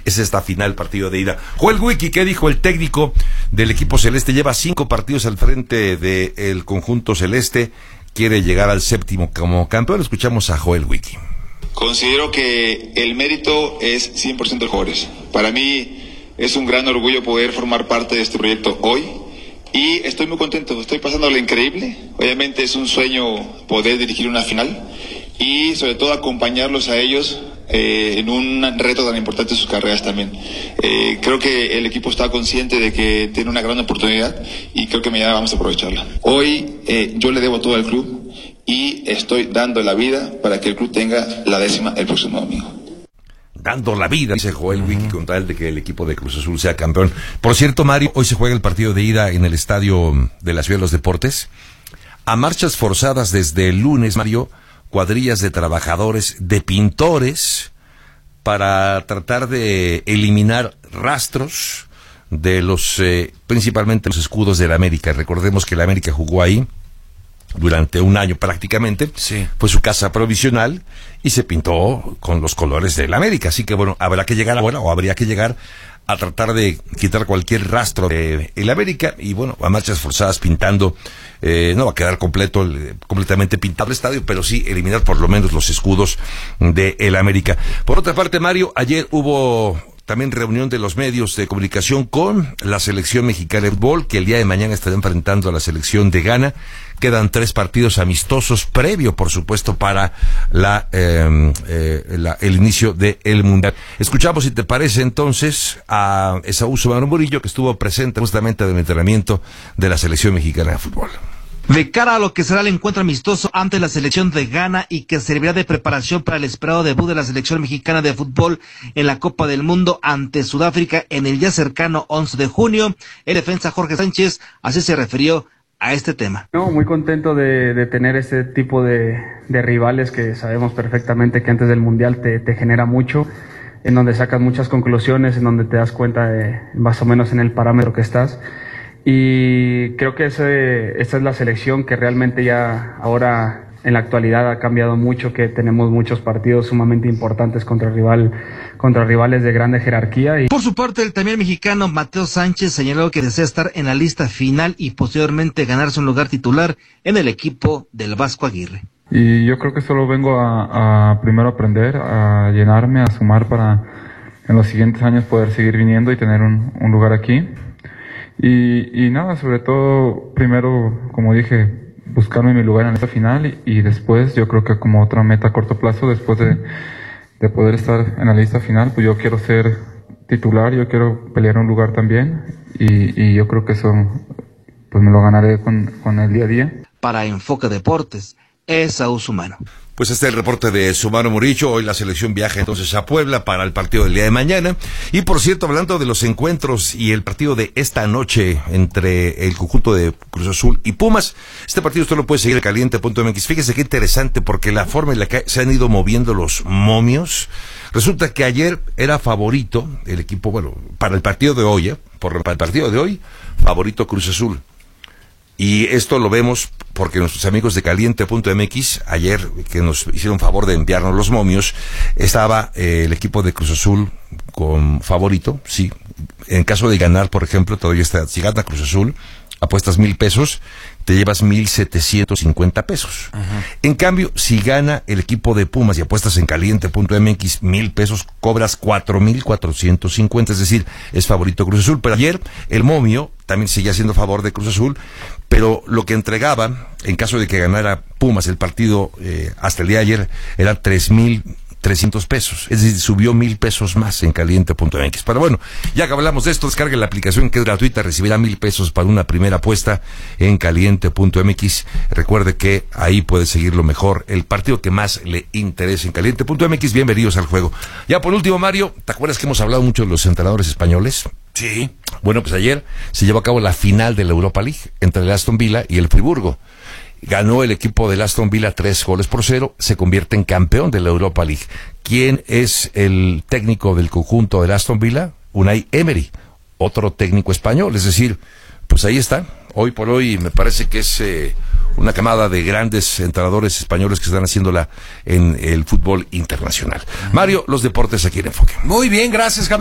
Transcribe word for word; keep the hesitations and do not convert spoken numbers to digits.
es esta final, partido de ida. Joel Wiki, ¿qué dijo el técnico del equipo celeste? Lleva cinco partidos al frente del conjunto celeste, quiere llegar al séptimo como campeón. Escuchamos a Joel Wiki. Considero que el mérito es cien por ciento de jugadores. Para mí es un gran orgullo poder formar parte de este proyecto hoy. Y estoy muy contento, estoy pasándolo increíble. Obviamente es un sueño poder dirigir una final y sobre todo acompañarlos a ellos eh, en un reto tan importante en sus carreras también. Eh, creo que el equipo está consciente de que tiene una gran oportunidad y creo que mañana vamos a aprovecharla. Hoy eh, yo le debo todo al club y estoy dando la vida para que el club tenga la décima el próximo domingo. Dando la vida, dice Joel Wiki, con tal de que el equipo de Cruz Azul sea campeón. Por cierto, Mario, hoy se juega el partido de ida en el Estadio de la Ciudad de los Deportes. A marchas forzadas desde el lunes, Mario, cuadrillas de trabajadores, de pintores, para tratar de eliminar rastros de los, eh, principalmente los escudos de la América. Recordemos que la América jugó ahí durante un año prácticamente, sí. Fue su casa provisional y se pintó con los colores de la América, así que bueno, habrá que llegar ahora, o habría que llegar a tratar de quitar cualquier rastro de el América, y bueno, a marchas forzadas pintando, eh, no va a quedar completo, completamente pintado el estadio, pero sí eliminar por lo menos los escudos de el América. Por otra parte, Mario, ayer hubo también reunión de los medios de comunicación con la selección mexicana de fútbol, que el día de mañana estará enfrentando a la selección de Ghana. Quedan tres partidos amistosos, previo, por supuesto, para la, eh, eh, la el inicio del Mundial. Escuchamos, si te parece, entonces, a Esaú Sumano Murillo, que estuvo presente justamente en el entrenamiento de la selección mexicana de fútbol. De cara a lo que será el encuentro amistoso ante la selección de Ghana y que servirá de preparación para el esperado debut de la selección mexicana de fútbol en la Copa del Mundo ante Sudáfrica en el ya cercano once de junio, el defensa Jorge Sánchez así se refirió a este tema. No, muy contento de, de tener este tipo de, de rivales que sabemos perfectamente que antes del Mundial te, te genera mucho, en donde sacas muchas conclusiones, en donde te das cuenta de más o menos en el parámetro que estás. Y creo que ese, esta es la selección que realmente ya ahora en la actualidad ha cambiado mucho, que tenemos muchos partidos sumamente importantes contra rival, contra rivales de grande jerarquía. Y... Por su parte, el también mexicano Mateo Sánchez señaló que desea estar en la lista final y posteriormente ganarse un lugar titular en el equipo del Vasco Aguirre. Y yo creo que solo vengo a, a primero aprender, a llenarme, a sumar para en los siguientes años poder seguir viniendo y tener un, un lugar aquí. Y, y nada, sobre todo, primero, como dije, buscarme mi lugar en esta final y, y después, yo creo que como otra meta a corto plazo, después de, de poder estar en la lista final, pues yo quiero ser titular, yo quiero pelear un lugar también y, y yo creo que eso pues me lo ganaré con, con el día a día. Para Enfoque Deportes, Esaú Sumano. Pues este es el reporte de Sumano Murillo. Hoy la selección viaja entonces a Puebla para el partido del día de mañana. Y por cierto, hablando de los encuentros y el partido de esta noche entre el conjunto de Cruz Azul y Pumas, este partido usted lo puede seguir en caliente punto m x. Fíjese qué interesante, porque la forma en la que se han ido moviendo los momios, resulta que ayer era favorito el equipo, bueno, para el partido de hoy, ¿eh? Por, para el partido de hoy, favorito Cruz Azul. Y esto lo vemos porque nuestros amigos de caliente punto m x, ayer que nos hicieron favor de enviarnos los momios, estaba eh, el equipo de Cruz Azul con favorito, sí. En caso de ganar, por ejemplo, todavía está, si gana Cruz Azul, apuestas mil pesos, te llevas mil setecientos cincuenta pesos. Ajá. En cambio, si gana el equipo de Pumas y apuestas en caliente punto m x mil pesos, cobras cuatro mil cuatrocientos cincuenta, es decir, es favorito Cruz Azul. Pero ayer el momio también seguía siendo favor de Cruz Azul, pero lo que entregaba, en caso de que ganara Pumas el partido eh, hasta el día de ayer, era tres mil trescientos pesos, es decir, subió mil pesos más en caliente punto m x. Pero bueno, ya que hablamos de esto, descargue la aplicación que es gratuita, recibirá mil pesos para una primera apuesta en caliente punto m x. Recuerde que ahí puede seguirlo mejor, el partido que más le interese en caliente punto m x. Bienvenidos al juego. Ya por último, Mario, ¿te acuerdas que hemos hablado mucho de los entrenadores españoles? Sí. Bueno, pues ayer se llevó a cabo la final de la Europa League entre el Aston Villa y el Friburgo. Ganó el equipo del Aston Villa tres goles por cero, se convierte en campeón de la Europa League. ¿Quién es el técnico del conjunto del Aston Villa? Unai Emery, otro técnico español. Es decir, pues ahí está. Hoy por hoy me parece que es eh, una camada de grandes entrenadores españoles que están haciéndola en el fútbol internacional. Mario, los deportes aquí en Enfoque. Muy bien, gracias, Javier.